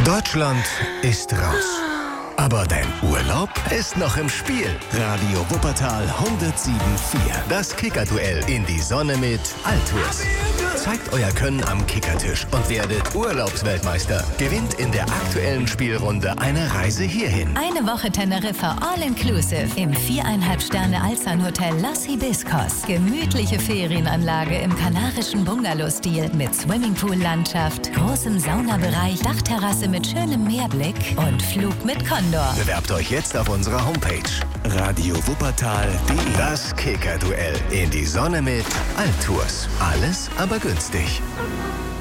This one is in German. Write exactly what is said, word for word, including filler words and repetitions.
Deutschland ist raus. Aber dein Urlaub ist noch im Spiel. Radio Wuppertal hundertsieben Komma vier. Das Kickerduell in die Sonne mit Altours. Zeigt euer Können am Kickertisch und werdet Urlaubsweltmeister. Gewinnt in der aktuellen Spielrunde eine Reise hierhin. Eine Woche Teneriffa All-Inclusive im viereinhalb Sterne Alzan-Hotel Los Hibiscos. Gemütliche Ferienanlage im kanarischen Bungalow-Stil mit Swimmingpool-Landschaft, großem Saunabereich, Dachterrasse mit schönem Meerblick und Flug mit Condor. Bewerbt euch jetzt auf unserer Homepage radio wuppertal punkt de. Das Kickerduell in die Sonne mit Altours. Alles aber günstig.